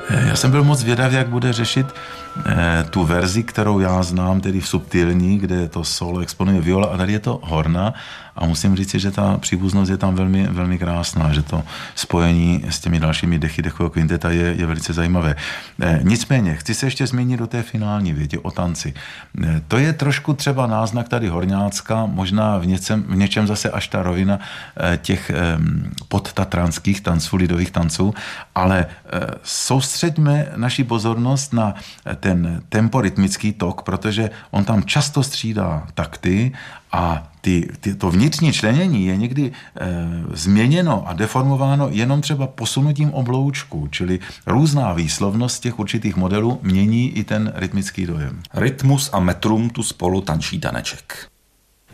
Já jsem byl moc zvědavý, jak bude řešit tu verzi, kterou já znám, tedy v subtilní, kde to solo exponuje viola a tady je to horna a musím říct, že ta příbuznost je tam velmi, velmi krásná, že to spojení s těmi dalšími dechy dechového kvinteta je velice zajímavé. Nicméně, chci se ještě zmínit do té finální větě o tanci. To je trošku třeba náznak tady horňácka, možná v něčem zase až ta rovina těch podtatranských tanců, lidových tanců, ale soustřeďme naši pozornost na ten temporytmický tok, protože on tam často střídá takty a to vnitřní členění je někdy změněno a deformováno jenom třeba posunutím obloučku, čili různá výslovnost těch určitých modelů mění i ten rytmický dojem. Rytmus a metrum tu spolu tančí taneček.